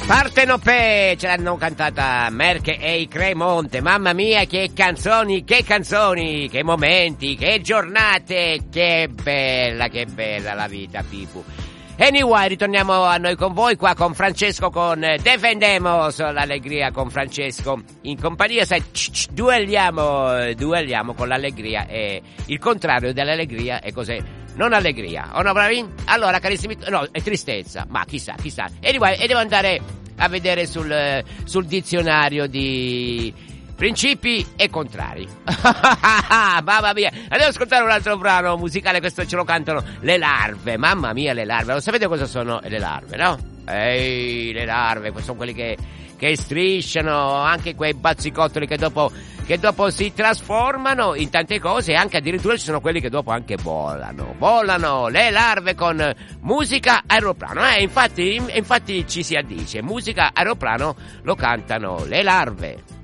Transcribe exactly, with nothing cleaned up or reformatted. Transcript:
Partenopè, ce l'hanno cantata Merche e i Cremonte. Mamma mia, che canzoni, che canzoni, che momenti, che giornate, che bella, che bella la vita, Pipu. Anyway, ritorniamo a noi con voi qua con Francesco con Defendemos l'allegria con Francesco in compagnia, sai, c- c- duelliamo, duelliamo con l'allegria e il contrario dell'allegria è cos'è? Non allegria, o no bravi? Allora carissimi, no, è tristezza, ma chissà, chissà. Anyway, e devo andare a vedere sul, sul dizionario di principi e contrari. Mamma mia, andiamo ad ascoltare un altro brano musicale, questo ce lo cantano le larve, mamma mia le larve, lo sapete cosa sono le larve, no? Ehi, le larve, sono quelli che, che strisciano, anche quei bazzicottoli che dopo, che dopo si trasformano in tante cose, e anche addirittura ci sono quelli che dopo anche volano, volano, le larve con musica aeroplano, eh, infatti, infatti ci si addice, musica aeroplano lo cantano le larve.